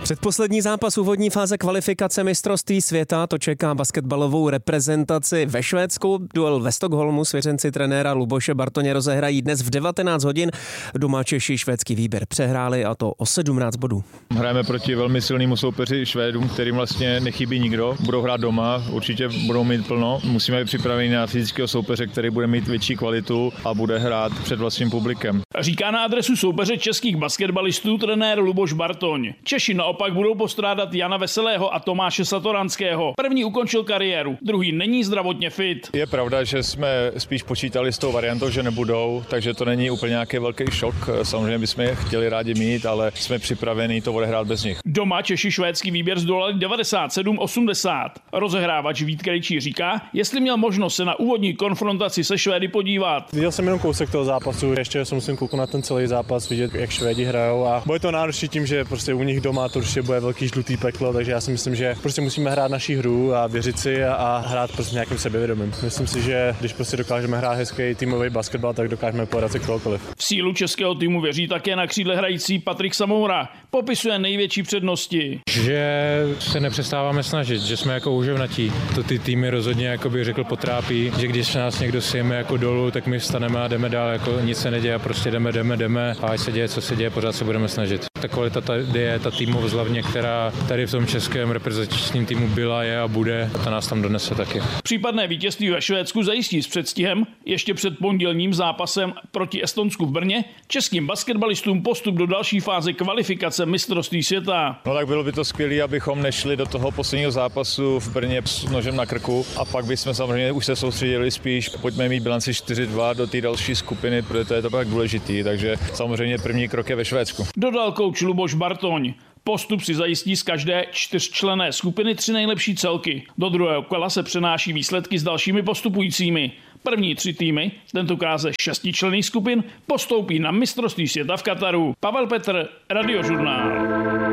Předposlední zápas úvodní fáze kvalifikace mistrovství světa, to čeká basketbalovou reprezentaci ve Švédsku. Duel ve Stockholmu svěřenci trenéra Luboše Bartoně rozehrají dnes v 19 hodin. Doma Češi švédský výběr přehráli, a to o 17 bodů. Hrajeme proti velmi silnému soupeři Švédům, kterým vlastně nechybí nikdo. Budou hrát doma, určitě budou mít plno. Musíme být připraveni na fyzického soupeře, který bude mít větší kvalitu a bude hrát před vlastním publikem. Říká na adresu soupeře českých basketbalistů trenér Luboš Bartoň. Češi naopak budou postrádat Jana Veselého a Tomáše Satoranského. První ukončil kariéru, druhý není zdravotně fit. Je pravda, že jsme spíš počítali s tou variantou, že nebudou, takže to není úplně nějaký velký šok. Samozřejmě bychom je chtěli rádi mít, ale jsme připraveni to odehrát bez nich. Doma Češi švédský výběr zdolali 97-80. Rozehrávač Vít Krejčí říká, jestli měl možnost se na úvodní konfrontaci se Švédy podívat. Viděl jsem jenom kousek toho zápasu, ještě se musím kouknout na ten celý zápas, vidět, jak Švédi hrajou, a bude to náročné tím, že prostě u nich doma to určitě bude velký žlutý peklo, takže já si myslím, že prostě musíme hrát naši hru a věřit si a hrát prostě nějakým sebevědomím. Myslím si, že když prostě dokážeme hrát hezký týmový basketbal, tak dokážeme podat se kohokoliv. V sílu českého týmu věří také na křídle hrající Patrik Samoura. Popisuje největší přednosti. Že se nepřestáváme snažit, že jsme jako úževnatí. To ty týmy rozhodně, jako bych řekl, potrápí, že když se nás někdo sejme jako dolů, tak my vstaneme a jdeme dál, jako nic se neděje a prostě jdeme a ať se děje, co se děje, pořád se budeme snažit. Ta kvalita tady je, ta týmovost hlavně, která tady v tom českém reprezentačním týmu byla, je a bude, a ta nás tam donese taky. Případné vítězství ve Švédsku zajistí s předstihem ještě před pondělním zápasem proti Estonsku v Brně českým basketbalistům postup do další fáze kvalifikace mistrovství světa. No tak bylo by to skvělé, abychom nešli do toho posledního zápasu v Brně s nožem na krku, a pak bychom samozřejmě už se soustředili spíš, pojďme mít bilanci 4-2 do té další skupiny, protože to je to tak důležitý, takže samozřejmě první krok je ve Švédsku. Dodal kouč Luboš Bartoň. Postup si zajistí z každé 4členné skupiny 3 nejlepší celky. Do druhého kola se přenáší výsledky s dalšími postupujícími. První 3 týmy, tentokrát ze 6členných skupin, postoupí na mistrovství světa v Kataru. Pavel Petr, Radiožurnál.